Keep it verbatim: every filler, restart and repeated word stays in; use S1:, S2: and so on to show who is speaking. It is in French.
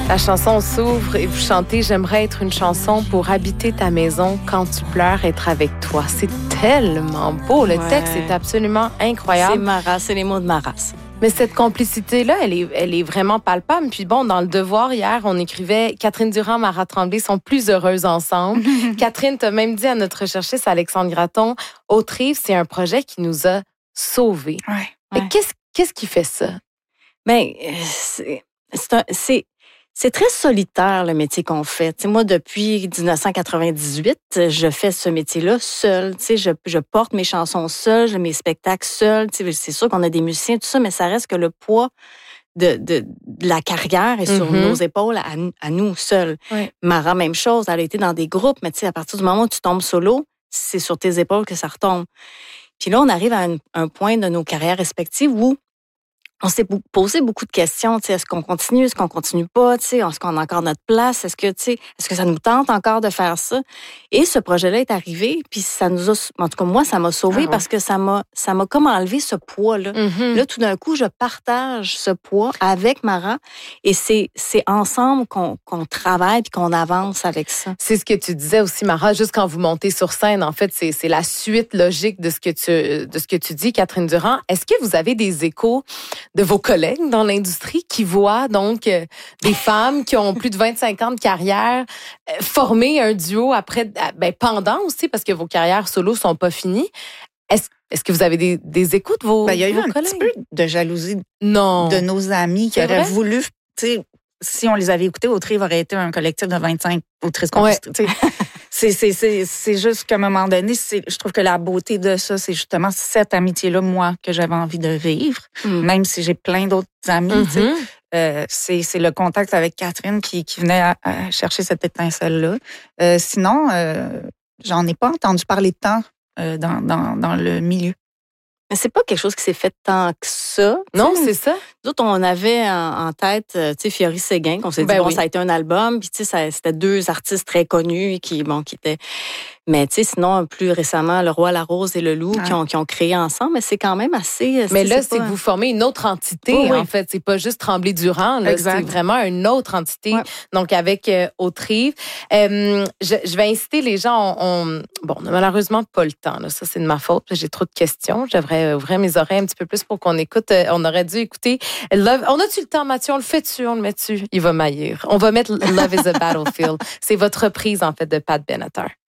S1: La chanson s'ouvre et vous chantez « J'aimerais être une chanson pour habiter ta maison quand tu pleures, être avec toi ». C'est tellement beau. Le ouais. texte est absolument incroyable.
S2: C'est Marat, c'est les mots de Marat.
S1: Mais cette complicité-là, elle est, elle est vraiment palpable. Puis bon, dans Le Devoir, hier, on écrivait « Catherine Durand, Marat Tremblay sont plus heureuses ensemble ». Catherine, t'as même dit à notre recherchiste Alexandre Gratton, « Autrive, c'est un projet qui nous a sauvés
S3: ouais, ».
S1: Mais
S3: ouais.
S1: qu'est-ce, qu'est-ce qui fait ça?
S2: Bien, c'est... c'est, un, c'est C'est très solitaire, le métier qu'on fait. T'sais, moi, depuis dix-neuf cent quatre-vingt-dix-huit, je fais ce métier-là seule. Je, je porte mes chansons seule, je mes spectacles seule. C'est sûr qu'on a des musiciens, tout ça, mais ça reste que le poids de, de, de la carrière est sur mm-hmm. nos épaules, à, à nous seuls.
S1: Oui.
S2: Mara, même chose, elle a été dans des groupes, mais à partir du moment où tu tombes solo, c'est sur tes épaules que ça retombe. Puis là, on arrive à un, un point de nos carrières respectives où on s'est posé beaucoup de questions. Est-ce qu'on continue? Est-ce qu'on continue pas? Est-ce qu'on a encore notre place? Est-ce que, est-ce que ça nous tente encore de faire ça? Et ce projet-là est arrivé, puis ça nous a... En tout cas, moi, ça m'a sauvée ah ouais. parce que ça m'a, ça m'a comme enlevé ce poids-là. Mm-hmm. Là, tout d'un coup, je partage ce poids avec Mara et c'est, c'est ensemble qu'on, qu'on travaille puis qu'on avance avec ça.
S1: C'est ce que tu disais aussi, Mara, juste quand vous montez sur scène. En fait, c'est, c'est la suite logique de ce que tu, de ce que tu dis, Catherine Durand. Est-ce que vous avez des échos de vos collègues dans l'industrie qui voient donc euh, des femmes qui ont plus de vingt-cinq ans de carrière euh, former un duo après, ben, pendant aussi, parce que vos carrières solo sont pas finies. Est-ce, est-ce que vous avez des, des échos de vos,
S3: ben, il y a eu
S1: vos
S3: un
S1: collègues?
S3: petit peu de jalousie
S1: non.
S3: de nos amis qui
S1: C'est
S3: auraient
S1: vrai?
S3: voulu, tu sais, si on les avait écoutés, Autrive aurait été un collectif de vingt-cinq autrices compositeurs. Ouais. C'est, c'est, c'est, c'est juste qu'à un moment donné, c'est, je trouve que la beauté de ça, c'est justement cette amitié-là, moi, que j'avais envie de vivre, mm. même si j'ai plein d'autres amis. Mm-hmm. Euh, c'est, c'est le contact avec Catherine qui, qui venait à, à chercher cette étincelle-là. Euh, sinon, euh, j'en ai pas entendu parler tant euh, dans, dans, dans le milieu.
S2: Mais c'est pas quelque chose qui s'est fait tant que ça.
S1: Non, c'est ça.
S2: Nous autres, on avait en, en tête, tu sais, Fiori Séguin, qu'on s'est dit, ben bon, oui. ça a été un album, puis tu sais, c'était deux artistes très connus qui, bon, qui étaient... Mais tu sais, sinon, plus récemment, Le Roi, la Rose et Le Loup, ah. qui, ont, qui ont créé ensemble, mais c'est quand même assez...
S1: Mais là,
S2: c'est,
S1: c'est
S2: pas...
S1: que vous formez une autre entité, oh, oui. en fait. C'est pas juste Tremblay-Durand, là, c'est vraiment une autre entité, ouais. donc avec euh, Autrive. Euh, je, je vais inciter les gens, on, on, bon, on n'a malheureusement pas le temps, là. Ça, c'est de ma faute, j'ai trop de questions. Je devrais ouvrir mes oreilles un petit peu plus pour qu'on écoute. Euh, on aurait dû écouter Love. On a-tu le temps, Mathieu? On le fait-tu? On le met-tu? Il va maillir. On va mettre Love is a Battlefield. C'est votre reprise, en fait, de Pat Benatar.